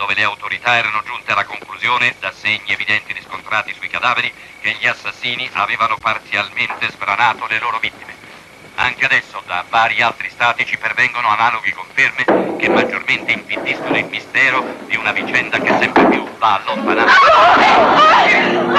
dove le autorità erano giunte alla conclusione, da segni evidenti riscontrati sui cadaveri, che gli assassini avevano parzialmente sbranato le loro vittime. Anche adesso da vari altri stati ci pervengono analoghe conferme che maggiormente infittiscono il mistero di una vicenda che sempre più va allontanando. Aiuto!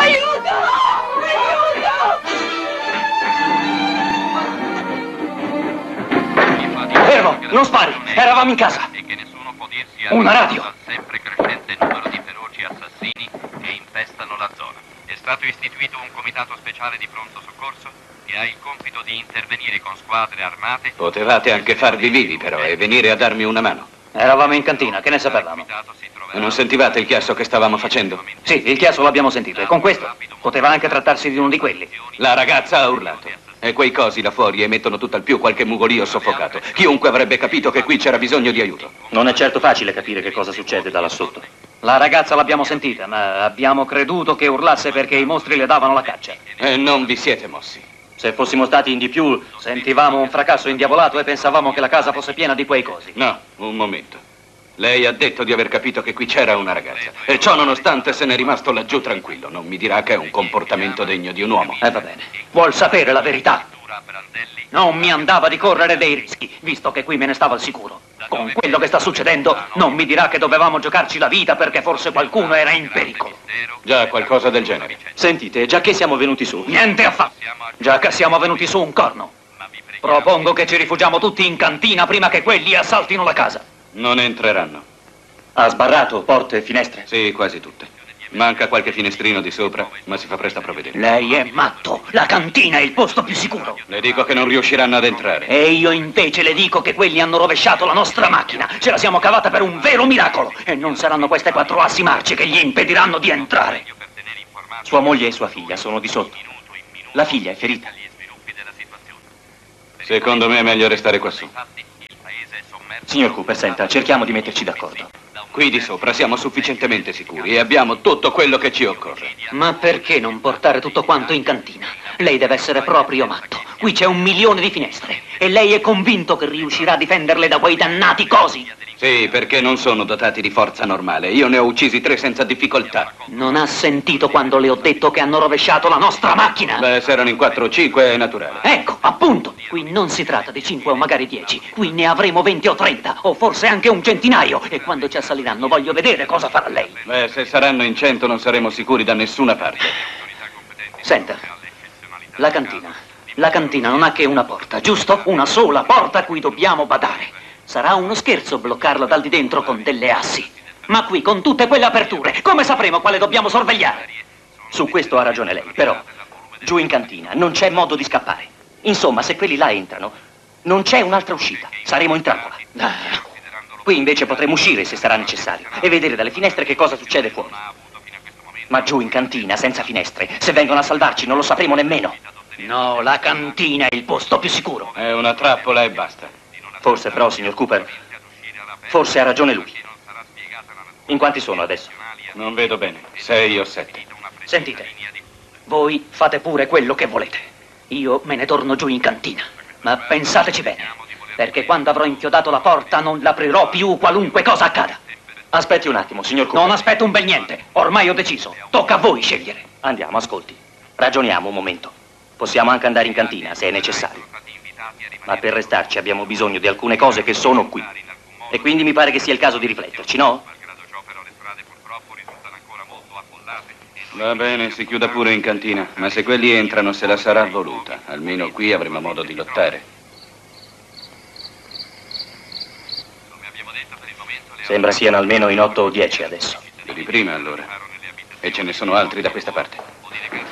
Aiuto! Fermo, non spari, eravamo in casa. E che nessuno può dirsi una radio. Al sempre crescente numero di feroci assassini che infestano la zona. È stato istituito un comitato speciale di pronto soccorso che ha il compito di intervenire con squadre armate. Potevate anche farvi vivi però e venire a darmi una mano. Eravamo in cantina, che ne sapevamo? E non sentivate il chiasso che stavamo facendo? Sì, il chiasso l'abbiamo sentito e con questo poteva anche trattarsi di uno di quelli. La ragazza ha urlato e quei cosi là fuori emettono tutt'al più qualche mugolio soffocato. Chiunque avrebbe capito che qui c'era bisogno di aiuto. Non è certo facile capire che cosa succede da là sotto. La ragazza l'abbiamo sentita, ma abbiamo creduto che urlasse perché i mostri le davano la caccia. E non vi siete mossi. Se fossimo stati in di più, sentivamo un fracasso indiavolato e pensavamo che la casa fosse piena di quei cosi. No, un momento. Lei ha detto di aver capito che qui c'era una ragazza. E ciò nonostante se n'è rimasto laggiù tranquillo. Non mi dirà che è un comportamento degno di un uomo. Va bene. Vuol sapere la verità? Non mi andava di correre dei rischi, visto che qui me ne stavo al sicuro. Con quello che sta succedendo, non mi dirà che dovevamo giocarci la vita perché forse qualcuno era in pericolo. Già, qualcosa del genere. Sentite, già che siamo venuti su... Niente affatto. Già che siamo venuti su un corno. Propongo che ci rifugiamo tutti in cantina prima che quelli assaltino la casa. Non entreranno. Ha sbarrato porte e finestre? Sì, quasi tutte. Manca qualche finestrino di sopra, ma si fa presto a provvedere. Lei è matto. La cantina è il posto più sicuro. Le dico che non riusciranno ad entrare. E io invece le dico che quelli hanno rovesciato la nostra macchina. Ce la siamo cavata per un vero miracolo. E non saranno queste 4 assi marce che gli impediranno di entrare. Sua moglie e sua figlia sono di sotto. La figlia è ferita. Secondo me è meglio restare quassù. Signor Cooper, senta, cerchiamo di metterci d'accordo. Qui di sopra siamo sufficientemente sicuri e abbiamo tutto quello che ci occorre. Ma perché non portare tutto quanto in cantina? Lei deve essere proprio matto. Qui c'è 1 milione di finestre e lei è convinto che riuscirà a difenderle da quei dannati cosi? Sì, perché non sono dotati di forza normale. Io ne ho uccisi 3 senza difficoltà. Non ha sentito quando le ho detto che hanno rovesciato la nostra macchina? Beh, se erano in 4 o 5 è naturale. Ecco, appunto. Qui non si tratta di 5 o magari 10. Qui ne avremo 20 o 30, o forse anche un centinaio. E quando ci assaliranno voglio vedere cosa farà lei. Beh, se saranno in 100 non saremo sicuri da nessuna parte. Senta, la cantina non ha che una porta, giusto? Una sola porta a cui dobbiamo badare. Sarà uno scherzo bloccarla dal di dentro con delle assi. Ma qui, con tutte quelle aperture, come sapremo quale dobbiamo sorvegliare? Su questo ha ragione lei, però giù in cantina non c'è modo di scappare. Insomma, se quelli là entrano, non c'è un'altra uscita. Saremo in trappola. Qui invece potremo uscire se sarà necessario e vedere dalle finestre che cosa succede fuori. Ma giù in cantina, senza finestre, se vengono a salvarci non lo sapremo nemmeno. No, la cantina è il posto più sicuro. È una trappola e basta. Forse però, signor Cooper, forse ha ragione lui. In quanti sono adesso? Non vedo bene. 6 o 7. Sentite, voi fate pure quello che volete. Io me ne torno giù in cantina. Ma pensateci bene, perché quando avrò inchiodato la porta non l'aprirò più qualunque cosa accada. Aspetti un attimo, signor Cooper. Non aspetto un bel niente. Ormai ho deciso. Tocca a voi scegliere. Andiamo, ascolti. Ragioniamo un momento. Possiamo anche andare in cantina, se è necessario. Ma per restarci abbiamo bisogno di alcune cose che sono qui. E quindi mi pare che sia il caso di rifletterci, no? Va bene, si chiuda pure in cantina. Ma se quelli entrano se la sarà voluta. Almeno qui avremo modo di lottare. Sembra siano almeno in 8 o 10 adesso. Più di prima allora. E ce ne sono altri da questa parte.